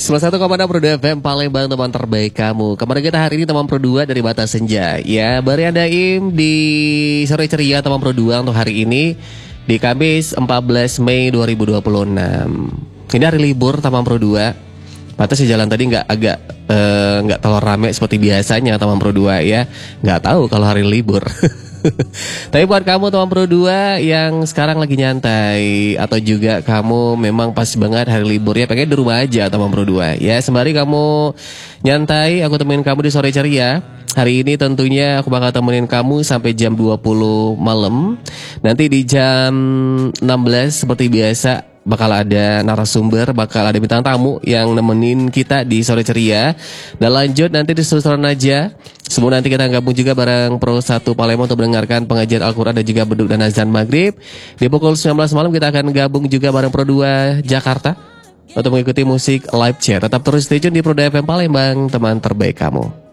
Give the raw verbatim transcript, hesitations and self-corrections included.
Salah satu koma enam Pro dua F M Palembang, teman terbaik kamu. Kemarin kita hari ini teman Pro dua dari Batas Senja. Ya, Bari Adaim di Sore Ceria teman Pro dua untuk hari ini di Kamis empat belas Mei dua ribu dua puluh enam. Ini hari libur teman Pro dua. Batas di jalan tadi nggak agak nggak uh, terlalu rame seperti biasanya teman Pro dua ya. Nggak tahu kalau hari libur. Tapi buat kamu teman Pro dua yang sekarang lagi nyantai atau juga kamu memang pas banget hari libur ya, pengen di rumah aja teman Pro dua ya, sembari kamu nyantai aku temenin kamu di Sore Ceria. Hari ini tentunya aku bakal temenin kamu sampai jam dua puluh malam. Nanti di jam enam belas seperti biasa bakal ada narasumber, bakal ada bintang tamu yang nemenin kita di Sore Ceria. Dan lanjut nanti di Susuran aja. Semua nanti kita gabung juga bareng Pro satu Palembang untuk mendengarkan pengajian Al-Quran dan juga beduk dan azan maghrib. Di pukul sembilan belas malam kita akan gabung juga bareng Pro dua Jakarta untuk mengikuti musik live chat. Tetap terus stay tune di Pro dua F M Palembang, teman terbaik kamu.